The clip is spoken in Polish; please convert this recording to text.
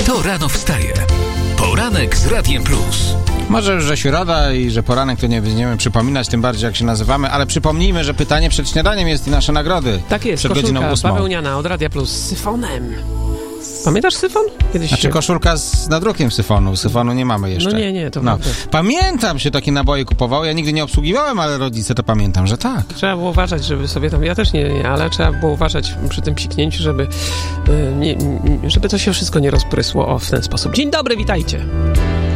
Kto rano wstaje? Poranek z Radiem Plus. Może, że środa i że poranek to nie będziemy przypominać, tym bardziej jak się nazywamy, ale przypomnijmy, że pytanie przed śniadaniem jest i nasze nagrody. Tak jest, przed godziną 8. bawełniana od Radia Plus z syfonem. Pamiętasz syfon? Kiedyś Znaczy koszulka z nadrukiem syfonu. Syfonu nie mamy jeszcze. No nie, to prawda. Pamiętam, się takie naboje kupowało. Ja nigdy nie obsługiwałem, ale rodzice to pamiętam, że tak. Trzeba było uważać, żeby sobie tam... Ja też nie, ale trzeba było uważać przy tym psiknięciu, żeby to się wszystko nie rozprysło w ten sposób. Dzień dobry, witajcie.